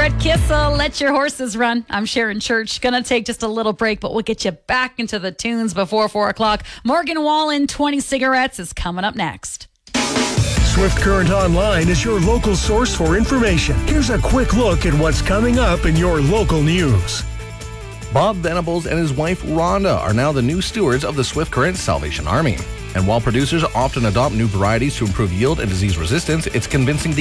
Garrett Kissel, Let Your Horses Run. I'm Sharon Church. Gonna take just a little break, but we'll get you back into the tunes before 4 o'clock. Morgan Wallen, 20 Cigarettes is coming up next. Swift Current Online is your local source for information. Here's a quick look at what's coming up in your local news. Bob Venables and his wife Rhonda are now the new stewards of the Swift Current Salvation Army. And while producers often adopt new varieties to improve yield and disease resistance, it's convincing the